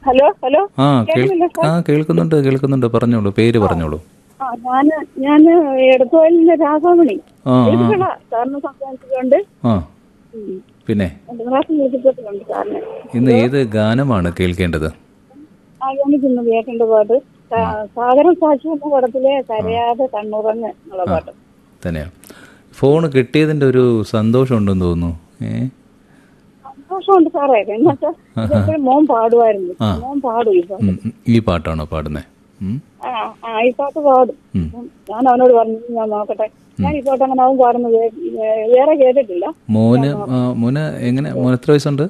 Hello hello ആ കേൾക്കുന്നില്ല sir? കേൾക്കുന്നുണ്ട് പറഞ്ഞോളൂ, പേര് പറഞ്ഞോളൂ. ഞാന് എടത്തുവയലിന്റെ രാഘവമണി ആ എഴുതുകള സാറിന് സംസാരിച്ചിട്ടുണ്ട്. ആ പിന്നെ രണ്ട് പ്രാവശ്യം വിളിച്ചിട്ടുണ്ട് സാറിന്. ഇന്ന് ഏത് ഗാനമാണ് കേൾക്കേണ്ടത്? എനിക്കിന്ന് കേൾക്കേണ്ട പാട്ട് സാഗരം സാക്ഷി എന്ന പടത്തിലെ കരയാതെ കണ്ണുറങ്ങ് എന്നുള്ള പാട്ട്. തന്നെയാ. ഫോൺ കിട്ടിയതിന്റെ ഒരു സന്തോഷം ഉണ്ടെന്ന് തോന്നുന്നു. സന്തോഷമുണ്ട് സാറേ. എന്നുവെച്ചാൽ ഇതെപ്പോഴും മോൻ പാടുമായിരുന്നു. മോൻ പാടും ഈ പാട്ട്. ഈ പാട്ടാണോ പാടുന്നത്? ഈ പാട്ട് പാടും. ഞാൻ അവനോട് പറഞ്ഞു ഞാൻ നോക്കട്ടെ. ഞാൻ ഈ പാട്ട് അങ്ങനെ അവൻ പാടുന്നത് വേറെ കേട്ടിട്ടില്ല. മോന് എത്ര വയസ്സുണ്ട്?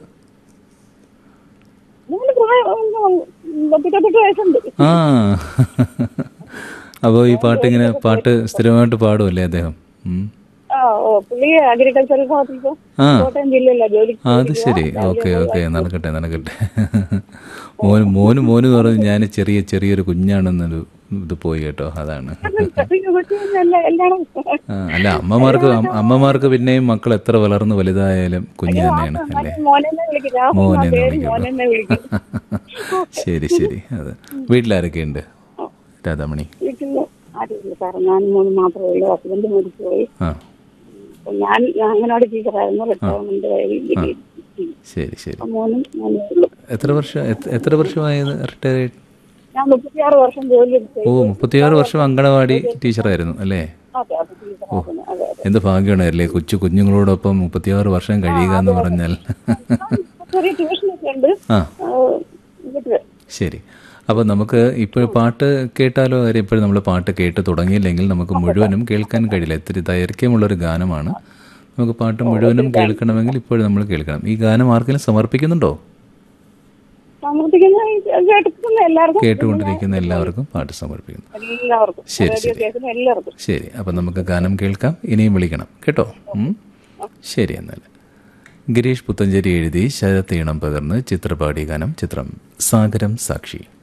മോന് പ്രായം 28 വയസ്സുണ്ട്. അപ്പോൾ ഈ പാട്ട് സ്ഥിരമായിട്ട് പാടുമല്ലേ അദ്ദേഹം? പുള്ളി അഗ്രികൾച്ചറൽ ഫാമിൽ കോട്ടയം ജില്ലയില ജോലി. അത് ശരി. ഓക്കെ നടക്കട്ടെ. മോന് പറഞ്ഞു ഞാൻ ചെറിയൊരു കുഞ്ഞാണെന്നൊരു ഇത് പോയി കേട്ടോ. അതാണ്. അല്ല, അമ്മമാർക്ക് പിന്നെയും മക്കൾ എത്ര വളർന്നു വലുതായാലും കുഞ്ഞ് തന്നെയാണ് അല്ലേ? മോനെ വിളിക്കും. ശരി. അതെ. വീട്ടിലാരൊക്കെയുണ്ട് രാധാമണി? ഞാൻ മോന് മാത്രമേ ഉള്ളൂ. ഹസ്ബൻഡ് മരിച്ചുപോയി. ഞാൻ അങ്ങനോട് ടീച്ചറായിരുന്നു. റിട്ടയർമെന്റ്. ശരി. മോനും മോനേ ഉള്ളൂ. എത്ര വർഷമായത് റിട്ടയർ? ഞാൻ 36 വർഷം ജോലി എടുത്തു. 36 വർഷം അങ്കണവാടി ടീച്ചറായിരുന്നു അല്ലേ? എന്ത് ഭാഗ്യമാണല്ലേ കുഞ്ഞുങ്ങളോടൊപ്പം 36 വർഷം കഴിയുക എന്ന് പറഞ്ഞാൽ. ശരി. അപ്പോൾ നമുക്ക് ഇപ്പോൾ പാട്ട് കേട്ടാലോ? കാര്യം ഇപ്പോഴും നമ്മൾ പാട്ട് കേട്ട് തുടങ്ങിയില്ലെങ്കിൽ നമുക്ക് മുഴുവനും കേൾക്കാൻ കഴിയില്ല. ഇത്തിരി ദൈർഘ്യമുള്ളൊരു ഗാനമാണ്. നമുക്ക് പാട്ട് മുഴുവനും കേൾക്കണമെങ്കിൽ ഇപ്പോഴും നമ്മൾ കേൾക്കണം. ഈ ഗാനം ആർക്കെങ്കിലും സമർപ്പിക്കുന്നുണ്ടോ? കേട്ടുകൊണ്ടിരിക്കുന്ന എല്ലാവർക്കും പാട്ട് സമർപ്പിക്കുന്നു. ശരി. അപ്പം നമുക്ക് ഗാനം കേൾക്കാം. ഇനിയും വിളിക്കണം കേട്ടോ. ശരി. എന്നാൽ ഗിരീഷ് പുത്തഞ്ചേരി എഴുതി ശരത് ഈണം പകർന്ന് ചിത്രപാടി ഗാനം. ചിത്രം സാഗരം സാക്ഷി.